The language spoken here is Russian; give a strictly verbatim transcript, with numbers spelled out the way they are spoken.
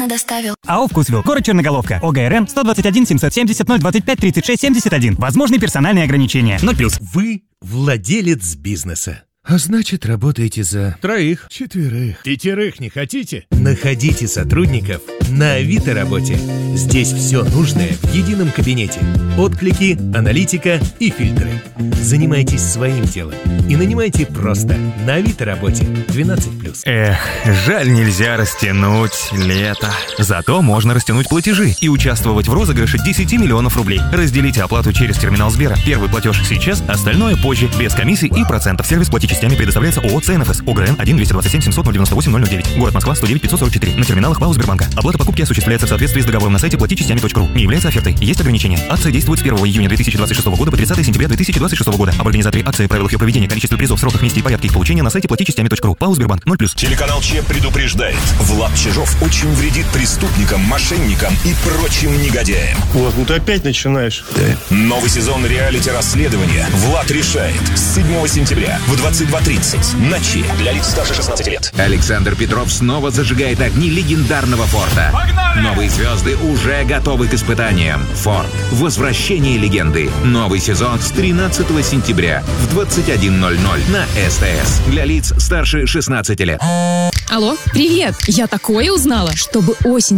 бесплатно доставил. АО «Вкусвилл», город Черноголовка, ОГРН сто двадцать один семьсот семьдесят ноль двадцать пять тридцать шесть семьдесят один. Возможны персональные ограничения. ноль плюс. Вы владелец бизнеса. А значит, работаете за Троих. четверых. Пятерых не хотите? Находите сотрудников на Авито работе. Здесь все нужное в едином кабинете. Отклики, аналитика и фильтры. Занимайтесь своим делом и нанимайте просто на Авито работе. двенадцать плюс. Эх, жаль, нельзя растянуть лето. Зато можно растянуть платежи и участвовать в розыгрыше десять миллионов рублей. Разделите оплату через терминал Сбера. Первый платеж сейчас, остальное позже, без комиссий и процентов. Сервис плати частями предоставляется ООО ЦНФС. ОГРН один двести двадцать семь семьсот девяносто восемь ноль ноль девять. Город Москва сто девять пятьсот сорок четыре. На терминалах ПАО Сбербанка. Оплата покупки осуществляется в соответствии с договором на сайте плати частями точка ру. Не является офертой. Есть ограничения. Акция действует с первого июня две тысячи двадцать шестого года по тридцатое сентября две тысячи двадцать шестого года. Об организаторе акции, правилах ее проведения, количестве призов, сроках, месте и порядке их получения на сайте плати частями точка ру. ПАО Сбербанк. ноль плюс. Телеканал Че предупреждает. Влад Чижов очень вредит преступникам, мошенникам и прочим негодяям. Вот, ну ты опять начинаешь. Да. Новый сезон реалити-расследования «Влад решает» с седьмого сентября в двадцать два тридцать. Ночи для лиц старше шестнадцати лет. Александр Петров снова зажигает огни легендарного Форда. Погнали! Новые звезды уже готовы к испытаниям. Форд. Возвращение легенды. Новый сезон с тринадцатого сентября в двадцать один ноль ноль на СТС. Для лиц старше шестнадцати лет. Алло, привет! Я такое узнала, чтобы осень